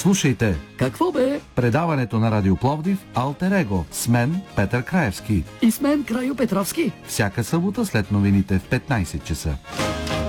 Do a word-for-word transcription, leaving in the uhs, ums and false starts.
Слушайте Какво бе? предаването на Радио Пловдив Алтер Его с мен Петър Краевски. И с мен Крайо Петровски. Всяка събота след новините в петнайсет часа.